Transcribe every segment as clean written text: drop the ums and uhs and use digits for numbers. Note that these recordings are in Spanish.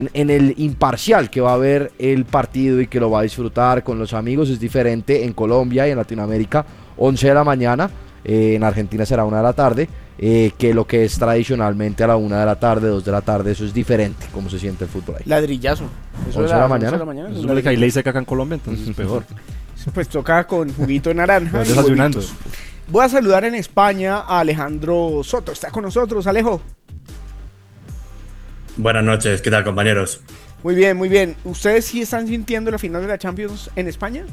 en el imparcial que va a ver el partido y que lo va a disfrutar con los amigos. Es diferente en Colombia y en Latinoamérica, 11 de la mañana, en Argentina será 1 de la tarde, que lo que es tradicionalmente a la 1 de la tarde, 2 de la tarde. Eso es diferente, cómo se siente el fútbol ahí. Ladrillazo. 11 de la mañana. Se supone que hay ley seca acá en Colombia, entonces es peor. Pues toca con juguito de naranja. Vas y desayunando. huevitos. Voy a saludar en España a Alejandro Soto. Está con nosotros, Alejo. Buenas noches, ¿qué tal, compañeros? Muy bien, muy bien. ¿Ustedes sí están sintiendo la final de la Champions en España?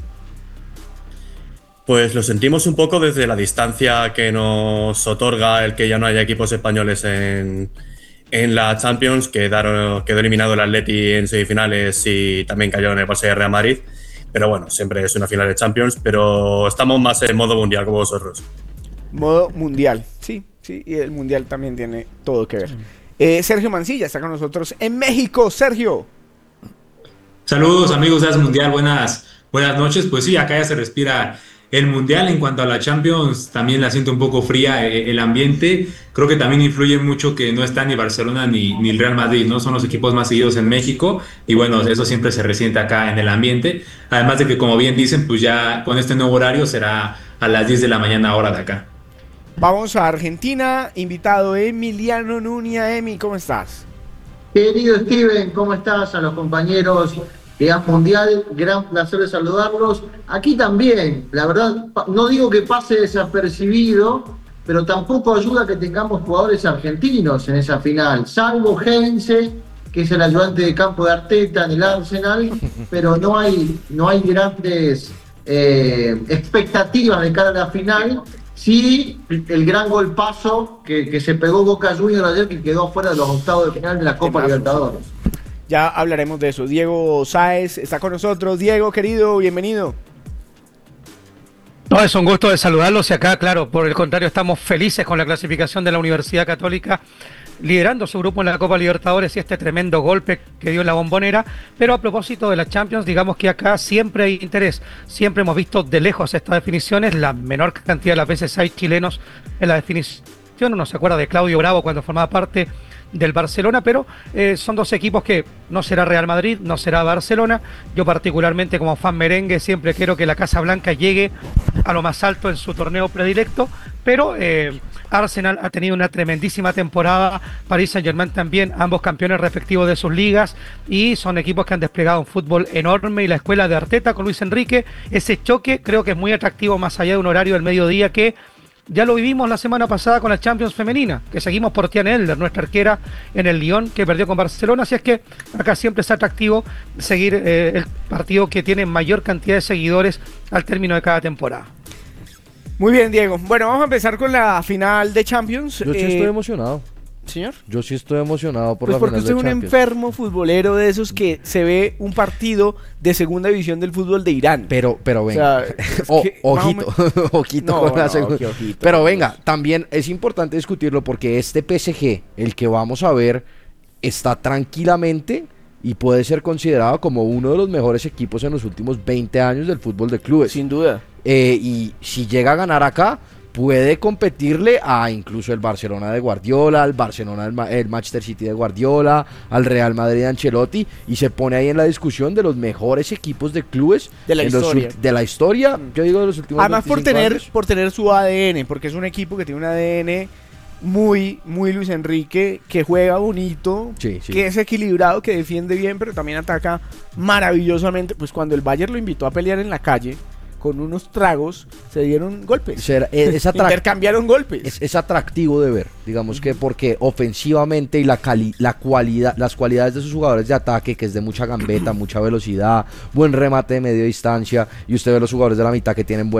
Pues lo sentimos un poco desde la distancia que nos otorga el que ya no haya equipos españoles en la Champions, quedó eliminado el Atleti en semifinales y también cayó en el Barça y Real Madrid. Pero bueno, siempre es una final de Champions, pero estamos más en modo mundial como vosotros. Modo mundial, sí, y el mundial también tiene todo que ver. Sergio Mancilla está con nosotros en México. Sergio. Saludos amigos de As Mundial, buenas noches. Pues sí, acá ya se respira el Mundial. En cuanto a la Champions, también la siento un poco fría el ambiente. Creo que también influye mucho que no está ni Barcelona ni el Real Madrid, ¿no? Son los equipos más seguidos en México y bueno, eso siempre se resiente acá en el ambiente. Además de que, como bien dicen, pues ya con este nuevo horario será a las 10 de la mañana hora de acá. Vamos a Argentina, invitado Emiliano Nuña. Emi, ¿cómo estás? Querido Steven, ¿cómo estás? A los compañeros de As Mundial, gran placer de saludarlos. Aquí también, la verdad, no digo que pase desapercibido, pero tampoco ayuda que tengamos jugadores argentinos en esa final, salvo Heinze, que es el ayudante de campo de Arteta en el Arsenal, pero no hay grandes expectativas de cara a la final. Sí, el gran golpazo que se pegó Boca Juniors ayer, que quedó fuera de los octavos de final de la Copa Libertadores. Ya hablaremos de eso. Diego Sáez está con nosotros. Diego, querido, bienvenido. No, es un gusto de saludarlos y acá, claro, por el contrario, estamos felices con la clasificación de la Universidad Católica, liderando su grupo en la Copa Libertadores y este tremendo golpe que dio en la Bombonera. Pero a propósito de la Champions, digamos que acá siempre hay interés, siempre hemos visto de lejos estas definiciones, la menor cantidad de las veces hay chilenos en la definición. Uno se acuerda de Claudio Bravo cuando formaba parte del Barcelona, pero son dos equipos que no será Real Madrid, no será Barcelona. Yo particularmente como fan merengue siempre quiero que la Casa Blanca llegue a lo más alto en su torneo predilecto, pero Arsenal ha tenido una tremendísima temporada, Paris Saint-Germain también, ambos campeones respectivos de sus ligas, y son equipos que han desplegado un fútbol enorme, y la escuela de Arteta con Luis Enrique, ese choque creo que es muy atractivo más allá de un horario del mediodía que ya lo vivimos la semana pasada con la Champions femenina, que seguimos por Tiane Elder, nuestra arquera en el Lyon, que perdió con Barcelona. Así es que acá siempre es atractivo seguir el partido que tiene mayor cantidad de seguidores al término de cada temporada. Muy bien, Diego. Bueno, vamos a empezar con la final de Champions. Yo sí estoy emocionado. ¿Señor? Yo sí estoy emocionado por pues la porque final usted es de un Champions. enfermo futbolero de esos que se ve un partido de segunda división del fútbol de Irán. Pero venga, O sea, es que ojito, ojito No, con la no, segunda. ojito, Pero Dios. venga, también es importante discutirlo porque este PSG, el que vamos a ver, está tranquilamente y puede ser considerado como uno de los mejores equipos en los últimos 20 años del fútbol de clubes. Sin duda. Y si llega a ganar acá, puede competirle a incluso el Barcelona de Guardiola, al Barcelona, el Manchester City de Guardiola, al Real Madrid de Ancelotti, y se pone ahí en la discusión de los mejores equipos de clubes De la historia. de la historia, yo digo de los últimos Además 25 años. por tener su ADN, porque es un equipo que tiene un ADN muy Luis Enrique, que juega bonito, Sí, sí. que es equilibrado, que defiende bien, pero también ataca maravillosamente. Pues cuando el Bayern lo invitó a pelear en la calle, con unos tragos, se dieron golpes. Intercambiaron golpes. Es atractivo de ver, digamos que porque ofensivamente y las cualidades de sus jugadores de ataque, que es de mucha gambeta, mucha velocidad, buen remate de media distancia, y usted ve los jugadores de la mitad que tienen buen